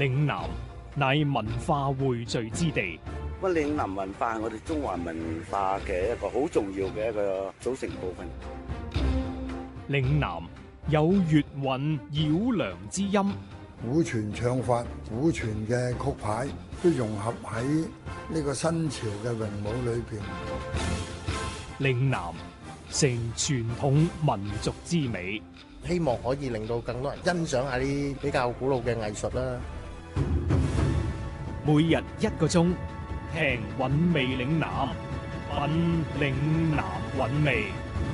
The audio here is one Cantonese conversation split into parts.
嶺南乃文化匯聚之地。 咁嶺南文化係我哋中華文化嘅一個好重要嘅一個組成部分。 嶺南有粵韻繞梁之音， 古傳唱法、古傳嘅曲牌都融合喺呢個新潮嘅詠舞裏邊。 嶺南成傳統民族之美， 希望可以令到更多人欣賞下啲比較古老嘅藝術啦。 每日1個鐘，聽韻味嶺南，品嶺南韻味。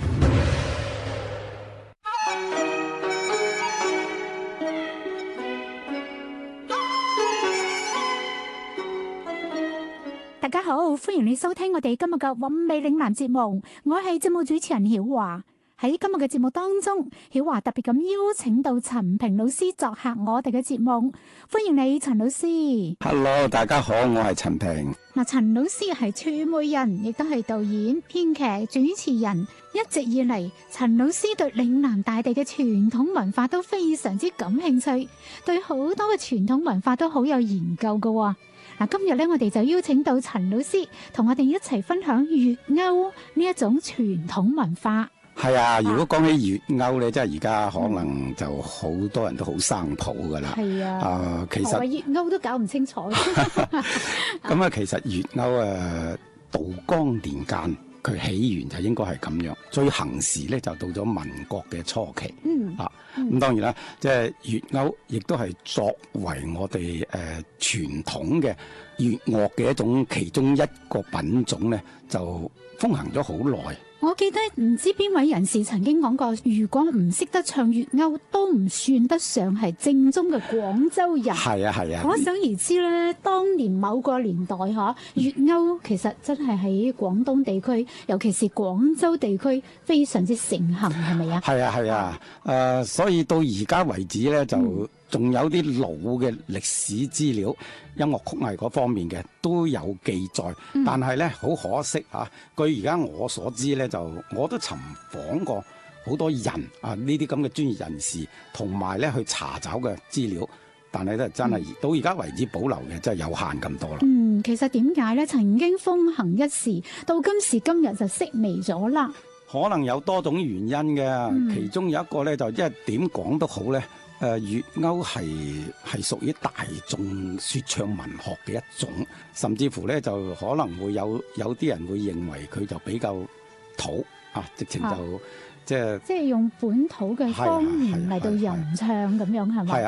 大家好，歡迎你收聽我哋今日嘅韻味嶺南節目，我係節目主持人曉華。喺今日嘅節目當中，曉華特別咁邀請到陳平老師作客我哋嘅節目，歡迎你陳老師。 Hello， 大家好，我係陳平。 嗱，陳老師係傳媒人，亦都係導演、編劇、主持人。一直以嚟，陳老師對嶺南大地嘅傳統文化都非常之感興趣，對好多嘅傳統文化都好有研究㗎。嗱，今日咧，我哋就邀請到陳老師同我哋一齊分享粵謳呢一種傳統文化。 係啊，如果講起粵謳咧，即係而家可能就好多人都好生抱噶啦。 係啊， 其實粵謳都搞唔清楚。 咁啊，其實粵謳道光年間佢起源就應該係咁樣，最行時咧就到咗民國嘅初期。咁當然啦，即係粵謳亦都係作為我哋傳統嘅粵樂嘅一種其中一個品種咧，就風行咗好耐。 我記得唔知邊位人士曾經講過，如果唔識得唱粵謳，都唔算得上係正宗嘅廣州人。 係啊係啊， 可想而知咧，當年某個年代粵謳其實真係喺廣東地區，尤其是廣州地區非常之盛行，係咪啊？係啊係啊，所以到而家為止咧，就仲有啲老嘅歷史資料，音樂曲藝嗰方面嘅都有記載，但係咧好可惜啊！據而家我所知咧，就我都尋訪過好多人啊，呢啲咁嘅專業人士，同埋咧去查找嘅資料，但係咧真係到而家為止保留嘅真係有限咁多啦。 其實點解咧？曾經風行一時，到今時今日就式微咗啦。 可能有多種原因嘅，其中有一個咧就即係點講都好咧。粵謳係屬於大眾説唱文學嘅一種，甚至乎咧就可能會有啲人會認為佢就比較土啊，直情就即係用本土嘅方言嚟到吟唱咁樣係咪？